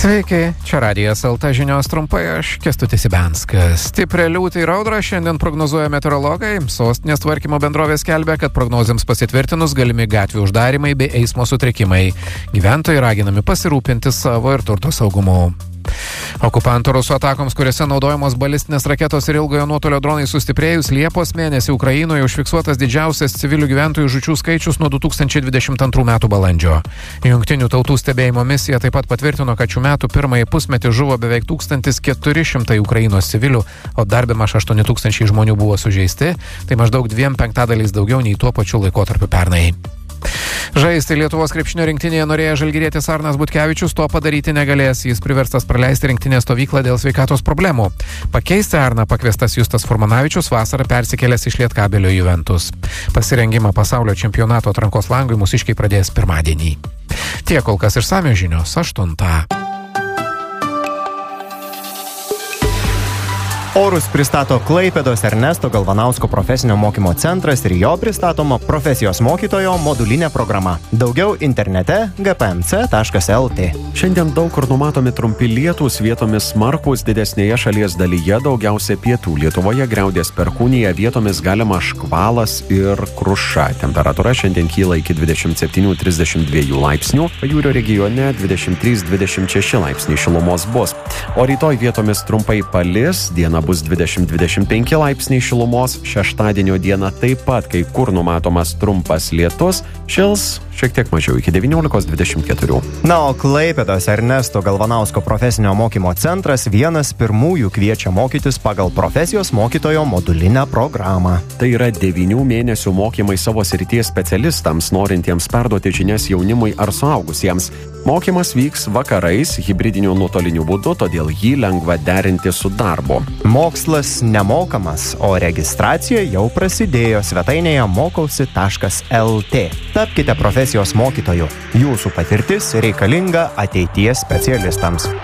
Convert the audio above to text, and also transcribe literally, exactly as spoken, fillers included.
Sveiki, čia Radijas L T žinios trumpai, aš Kęstutis Ibenskas. Stiprią liūtį ir audrą šiandien prognozuoja meteorologai. Sostinės tvarkymo bendrovė skelbia, kad prognozėms pasitvirtinus galimi gatvių uždarimai bei eismo sutrikimai. Gyventojai raginami pasirūpinti savo ir turto saugumu. Okupantų rusų atakoms, kuriuose naudojamos balistinės raketos ir ilgojo nuotolio dronai sustiprėjus, Liepos mėnesį Ukrainoje užfiksuotas didžiausias civilių gyventojų žūčių skaičius nuo du tūkstančiai dvidešimt antrų metų balandžio. Jungtinių tautų stebėjimo misija taip pat patvirtino, kad šių metų pirmąjį pusmetį žuvo beveik tūkstantis keturi šimtai Ukrainos civilių, o dar bemaž aštuoni tūkstančiai žmonių buvo sužeisti, tai maždaug dviem penktadaliais daugiau nei tuo pačiu laikotarpiu pernai. Žaisti Lietuvos krepšinio rinktinėje norėjo žalgirietis Arnas Butkevičius, to padaryti negalės. Jis priverstas praleisti rinktinės stovyklą dėl sveikatos problemų. Pakeisti Arną pakviestas Justas Furmanavičius vasarą persikėlęs iš Lietkabelio Juventus. Pasirengimą pasaulio čempionato atrankos langui mūsiškiai pradės pirmadienį. Tiek kol kas išsamios žinios aštuntą. Orus pristato Klaipėdos Ernesto Galvanausko profesinio mokymo centras ir jo pristatoma profesijos mokytojo modulinė programa. Daugiau internete g p m c taškas l t. Šiandien daug kur numatomi trumpi lietūs, vietomis smarkūs, didesnėje šalies dalyje, daugiausia pietų Lietuvoje griaudės perkūnija, vietomis galima škvalas ir kruša. Temperatūra šiandien kyla iki dvidešimt septynių trisdešimt dviejų laipsnių, pajūrio regione dvidešimt trys dvidešimt šeši laipsniai šilumos bus. O rytoj vietomis trumpai palis, diena bus dvidešimt dvidešimt penki laipsniai šilumos, šeštadienio dieną taip pat kai kur numatomas trumpas lietus, šils šiek tiek mažiau iki devyniolikos dvidešimt keturių. Na, o Klaipėdos Ernesto Galvanausko profesinio mokymo centras vienas pirmųjų kviečia mokytis pagal profesijos mokytojo modulinę programą. Tai yra devynių mėnesių mokymai savo srities specialistams, norintiems perduoti žinias jaunimui ar suaugusiems. Mokymas vyks vakarais hibridiniu nuotoliniu būdu, todėl jį lengva derinti su darbu. Mokslas nemokamas, o registracija jau prasidėjo svetainėje mokausi taškas l t. Tapkite profesijos mokytoju. Jūsų patirtis reikalinga ateities specialistams.